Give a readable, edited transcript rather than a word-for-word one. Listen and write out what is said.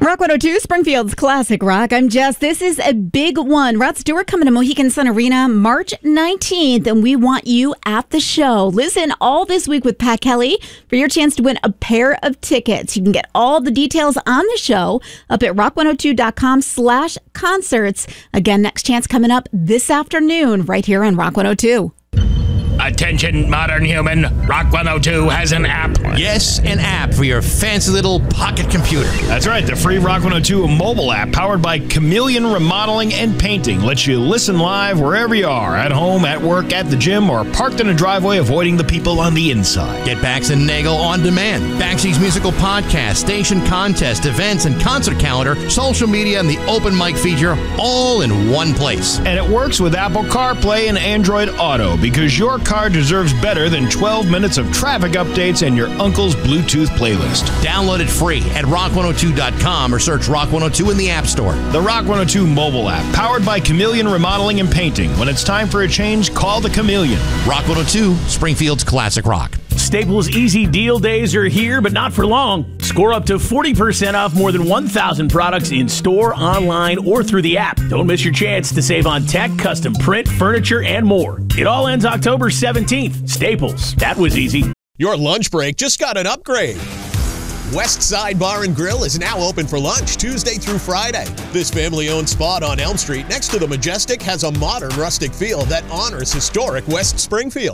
Rock 102, Springfield's Classic Rock. I'm Jess. This is a big one. Rod Stewart coming to Mohegan Sun Arena March 19th, and we want you at the show. Listen all this week with Pat Kelly for your chance to win a pair of tickets. You can get all the details on the show up at rock102.com/concerts. Again, next chance coming up this afternoon right here on Rock 102. Attention, modern human. Rock 102 has an app. Yes, an app for your fancy little pocket computer. That's right. The free Rock 102 mobile app powered by Chameleon Remodeling and Painting lets you listen live wherever you are, at home, at work, at the gym, or parked in a driveway avoiding the people on the inside. Get Bax and Nagel on demand. Baxi's musical podcast, station contest, events, and concert calendar, social media, and the open mic feature all in one place. And it works with Apple CarPlay and Android Auto because your car deserves better than 12 minutes of traffic updates and your uncle's Bluetooth playlist. Download it free at rock102.com or search Rock 102 in the App Store. The Rock 102 mobile app, powered by Chameleon Remodeling and Painting. When it's time for a change, call the Chameleon. Rock 102, Springfield's Classic Rock. Staples Easy Deal Days are here, but not for long. Score up to 40% off more than 1,000 products in store, online, or through the app. Don't miss your chance to save on tech, custom print, furniture, and more. It all ends October 17th. Staples. That was easy. Your lunch break just got an upgrade. West Side Bar and Grill is now open for lunch Tuesday through Friday. This family-owned spot on Elm Street next to the Majestic has a modern rustic feel that honors historic West Springfield.